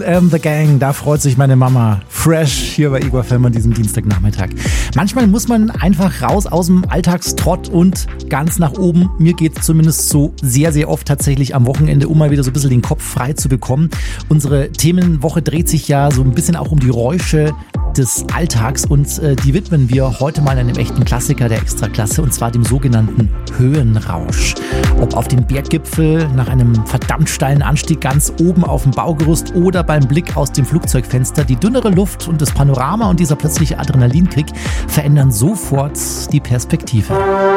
and the Gang, da freut sich meine Mama. Fresh hier bei Igor Fellmann diesem Dienstagnachmittag. Manchmal muss man einfach raus aus dem Alltagstrott und ganz nach oben. Mir geht es zumindest so sehr, sehr oft tatsächlich am Wochenende, um mal wieder so ein bisschen den Kopf frei zu bekommen. Unsere Themenwoche dreht sich ja so ein bisschen auch um die Räusche des Alltags und die widmen wir heute mal einem echten Klassiker der Extraklasse, und zwar dem sogenannten Höhenrausch. Ob auf dem Berggipfel, nach einem verdammt steilen Anstieg ganz oben auf dem Baugerüst oder beim Blick aus dem Flugzeugfenster, die dünnere Luft und das Panorama und dieser plötzliche Adrenalinkick verändern sofort die Perspektive.